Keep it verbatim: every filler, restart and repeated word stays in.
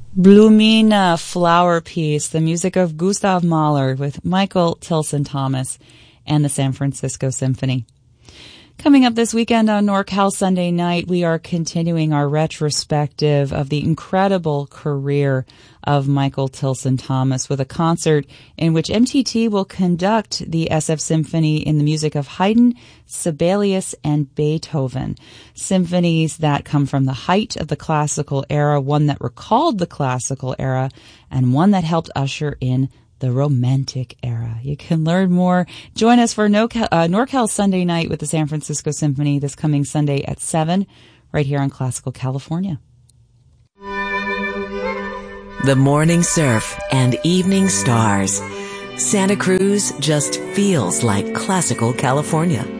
Blumina Flower Piece, the music of Gustav Mahler with Michael Tilson Thomas and the San Francisco Symphony. Coming up this weekend on NorCal Sunday Night, we are continuing our retrospective of the incredible career of Michael Tilson Thomas with a concert in which M T T will conduct the S F Symphony in the music of Haydn, Sibelius, and Beethoven. Symphonies that come from the height of the classical era, one that recalled the classical era, and one that helped usher in the Romantic era. You can learn more. Join us for NorCal, uh, NorCal Sunday Night with the San Francisco Symphony this coming Sunday at seven, right here on Classical California. The morning surf and evening stars. Santa Cruz just feels like Classical California.